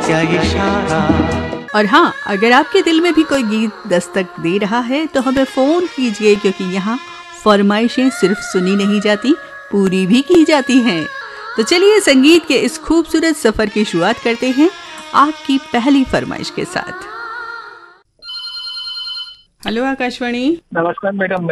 क्या इशारा। और हाँ, अगर आपके दिल में भी कोई गीत दस्तक दे रहा है तो हमें फोन कीजिए, क्योंकि यहाँ फरमाइशें सिर्फ सुनी नहीं जाती, पूरी भी की जाती हैं। तो चलिए संगीत के इस खूबसूरत सफर की शुरुआत करते हैं आपकी पहली फरमाइश के साथ। हेलो आकाशवाणी। नमस्कार मैडम।